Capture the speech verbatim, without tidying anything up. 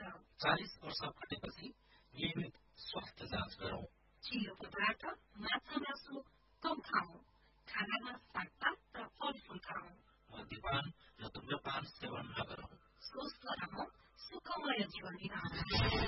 चालीस वर्ष कटेपछि नियमित स्वास्थ्य जाँच गरौं। चियो पदार्थ, माछा मासु कम खाऊ। खानामा सागपात र फलफूल खाऊ। मद्यपान र धूम्रपान सेवन नगरौं। स्वस्थ रहौं, सुखमय जीवन बिताउँ।